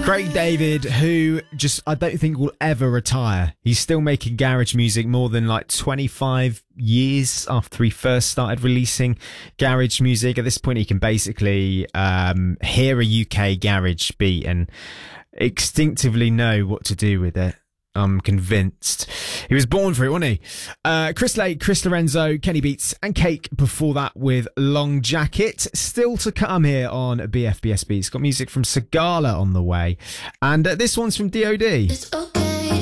Craig David, who just I don't think will ever retire. He's still making garage music more than like 25 years after he first started releasing garage music. At this point, he can basically hear a UK garage beat and instinctively know what to do with it. I'm convinced. He was born for it, wasn't he? Chris Lake, Chris Lorenzo, Kenny Beats and Cake before that with Long Jacket. Still to come here on BFBS Beats. Got music from Sigala on the way. And this one's from DOD. It's okay.